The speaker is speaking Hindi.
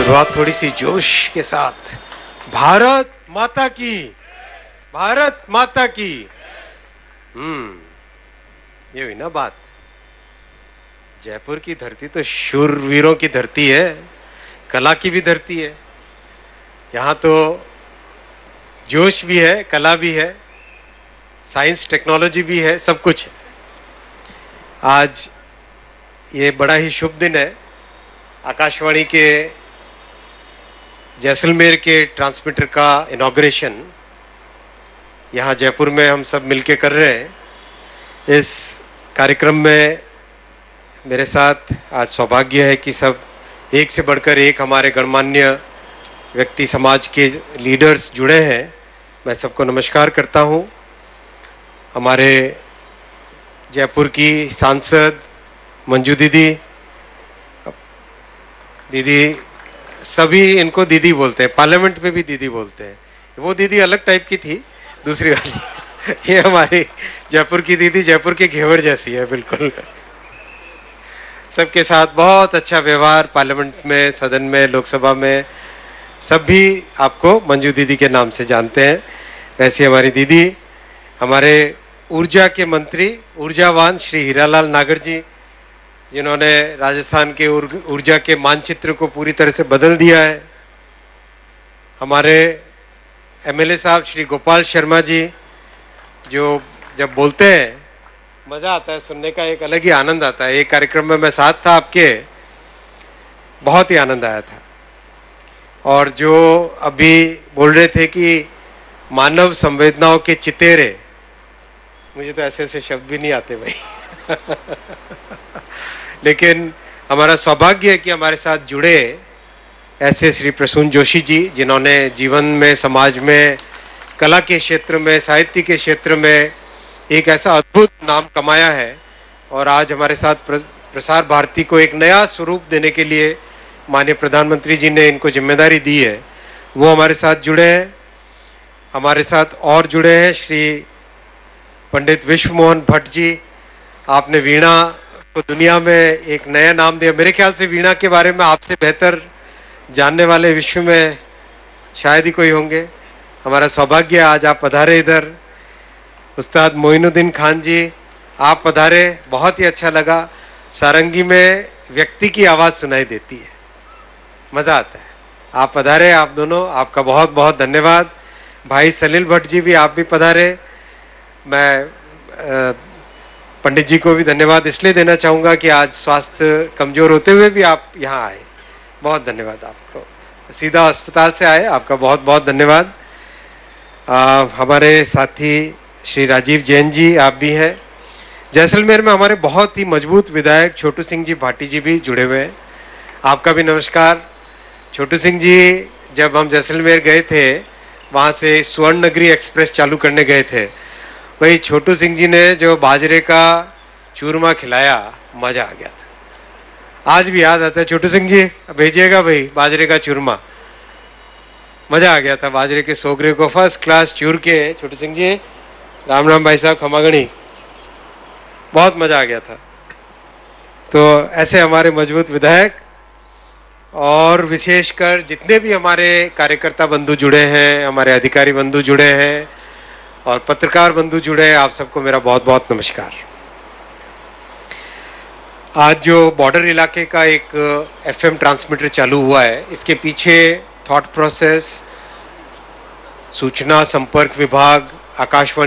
शुरुआत थोड़ी सी जोश के साथ। भारत माता की, भारत माता की। ये हुई ना बात। जयपुर की धरती तो शूरवीरों की धरती है, कला की भी धरती है। यहां तो जोश भी है, कला भी है, साइंस टेक्नोलॉजी भी है, सब कुछ है। आज ये बड़ा ही शुभ दिन है। आकाशवाणी के जैसलमेर के ट्रांसमीटर का इनॉग्रेशन यहां जयपुर में हम सब मिलके कर रहे हैं। इस कार्यक्रम में मेरे साथ आज सौभाग्य है कि सब एक से बढ़कर एक हमारे गणमान्य व्यक्ति, समाज के लीडर्स जुड़े हैं। मैं सबको नमस्कार करता हूं। हमारे जयपुर की सांसद मंजू दीदी, सभी इनको दीदी बोलते हैं, पार्लियामेंट में भी दीदी बोलते हैं। वो दीदी अलग टाइप की थी, दूसरी वाली। ये हमारी जयपुर की दीदी जयपुर के घेवर जैसी है बिल्कुल। सबके साथ बहुत अच्छा व्यवहार, पार्लियामेंट में, सदन में, लोकसभा में, सब भी आपको मंजू दीदी के नाम से जानते हैं। वैसे हमारी दीदी, हमारे ऊर्जा के मंत्री, ऊर्जावान श्री हीरालाल नागर जी, जिन्होंने राजस्थान के ऊर्जा के मानचित्र को पूरी तरह से बदल दिया है। हमारे एमएलए साहब श्री गोपाल शर्मा जी, जो जब बोलते हैं मजा आता है, सुनने का एक अलग ही आनंद आता है। एक कार्यक्रम में मैं साथ था आपके, बहुत ही आनंद आया था। और जो अभी बोल रहे थे कि मानव संवेदनाओं के चितेरे, मुझे तो ऐसे ऐसे शब्द भी नहीं आते भाई। लेकिन हमारा सौभाग्य है कि हमारे साथ जुड़े ऐसे श्री प्रसून जोशी जी, जिन्होंने जीवन में, समाज में, कला के क्षेत्र में, साहित्य के क्षेत्र में एक ऐसा अद्भुत नाम कमाया है। और आज हमारे साथ प्रसार भारती को एक नया स्वरूप देने के लिए माननीय प्रधानमंत्री जी ने इनको जिम्मेदारी दी है। वो हमारे साथ जुड़े हैं। हमारे साथ और जुड़े हैं श्री पंडित विश्व मोहन भट्ट जी। आपने वीणा को दुनिया में एक नया नाम दिया। मेरे ख्याल से वीणा के बारे में आपसे बेहतर जानने वाले विश्व में शायद ही कोई होंगे। हमारा सौभाग्य आज आप पधारे इधर। उस्ताद मोइनुद्दीन खान जी, आप पधारे, बहुत ही अच्छा लगा। सारंगी में व्यक्ति की आवाज सुनाई देती है, मजा आता है। आप पधारे, आप दोनों, आपका बहुत बहुत धन्यवाद। भाई सलील भट्ट जी भी, आप भी पधारे। मैं पंडित जी को भी धन्यवाद इसलिए देना चाहूंगा कि आज स्वास्थ्य कमजोर होते हुए भी आप यहाँ आए, बहुत धन्यवाद आपको। सीधा अस्पताल से आए, आपका बहुत बहुत धन्यवाद। हमारे साथी श्री राजीव जैन जी, आप भी हैं। जैसलमेर में हमारे बहुत ही मजबूत विधायक छोटू सिंह जी भाटी जी भी जुड़े हुए हैं, आपका भी नमस्कार। छोटू सिंह जी, जब हम जैसलमेर गए थे, वहां से स्वर्ण नगरी एक्सप्रेस चालू करने गए थे, भाई छोटू सिंह जी ने जो बाजरे का चूरमा खिलाया, मजा आ गया था। आज भी याद आता है। छोटू सिंह जी भेजिएगा भाई बाजरे का चूरमा, मजा आ गया था। बाजरे के सोगरे को फर्स्ट क्लास चूर के, छोटू सिंह जी, राम राम भाई साहब, खमागणी, बहुत मजा आ गया था। तो ऐसे हमारे मजबूत विधायक और विशेषकर जितने भी हमारे कार्यकर्ता बंधु जुड़े हैं, हमारे अधिकारी बंधु जुड़े हैं और पत्रकार बंधु जुड़े हैं, आप सबको मेरा बहुत बहुत नमस्कार। आज जो बॉर्डर इलाके का एक एफएम ट्रांसमीटर चालू हुआ है, इसके पीछे थॉट प्रोसेस, सूचना संपर्क विभाग, आकाशवाणी